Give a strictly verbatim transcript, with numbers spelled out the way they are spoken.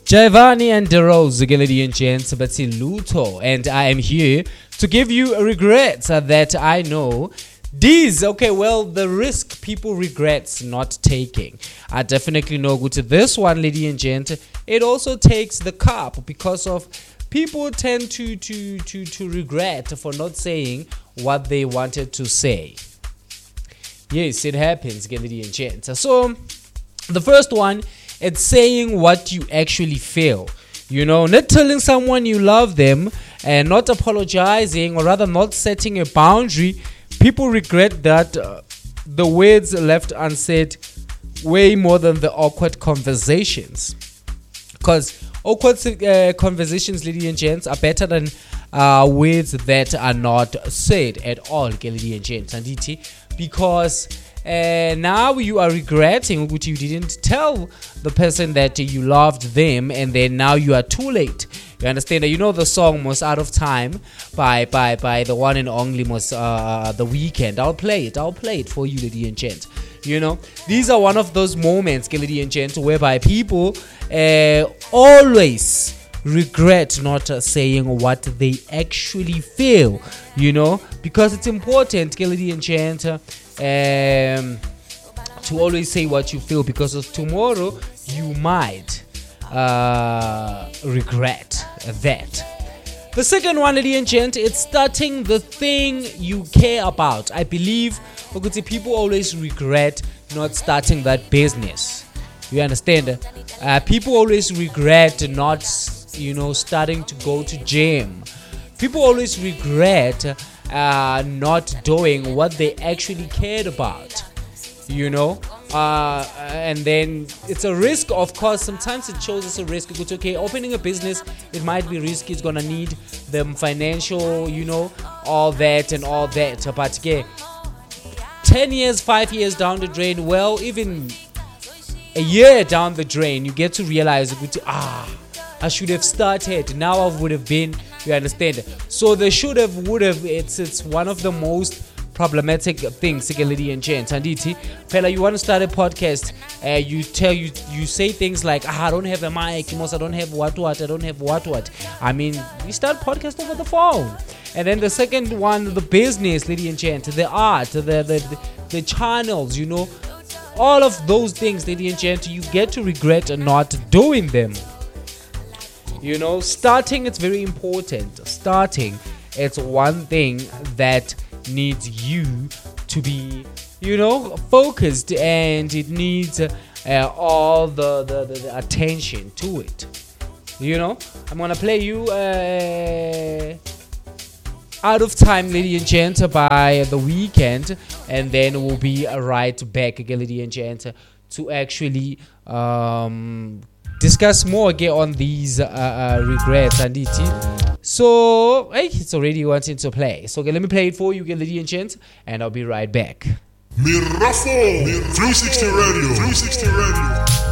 Jaivani and Deroz, ladies and gents, Betsi Luto, and I am here to give you regrets that I know. These, okay, well, the risk people regrets not taking. I definitely know good to this one, lady and gent. It also takes the cup because of people tend to, to, to, to regret for not saying what they wanted to say. Yes, it happens, lady and gent. So, the first one, it's saying what you actually feel. You know, not telling someone you love them and not apologizing, or rather not setting a boundary. People regret that uh, the words left unsaid way more than the awkward conversations. Because awkward uh, conversations, ladies and gents, are better than uh, words that are not said at all, ladies and gents. Because uh, now you are regretting what you didn't tell the person that you loved them, and then now you are too late. You understand that? You know the song "Most Out of Time" by by by the one and only Most uh, The Weeknd. I'll play it. I'll play it for you, ladies and gents. You know, these are one of those moments, ladies and gents, whereby people uh, always regret not uh, saying what they actually feel. You know, because it's important, ladies and gents, uh, um, to always say what you feel, because of tomorrow you might uh regret that. The second one, ladies and gent, it's starting the thing you care about. I believe okay, people always regret not starting that business. You understand? Uh, people always regret not, you know, starting to go to gym. People always regret uh, not doing what they actually cared about. You know, uh, and then it's a risk, of course. Sometimes it shows us a risk. It's okay, opening a business, it might be risky. It's gonna need them financial, you know, all that and all that. But okay, ten years, five years down the drain, well, even a year down the drain, you get to realize, ah, I should have started. Now I would have been. You understand? So the should have, would have. It's it's one of the most problematic things, ladies and gents. Anditi, fella, you want to start a podcast? Uh, you tell you you say things like, ah, I don't have a mic, I don't have what what, I don't have what what. I mean, we start podcast over the phone. And then the second one, the business, ladies and gents, the art, the the the, the channels, you know, all of those things, ladies and gents, you get to regret not doing them. You know, starting, it's very important. Starting, it's one thing that needs you to be, you know, focused, and it needs uh, all the, the, the, the attention to it. You know, I'm gonna play you uh, Out of Time, ladies and gents, by The Weeknd, and then we'll be right back again, ladies and gents, to actually um, discuss more again on these uh, uh, regrets and it. So, hey, it's already wanting to play. So, okay, let me play it for you, ladies and gents, and I'll be right back. Mirafo, three sixty Radio, three sixty Radio.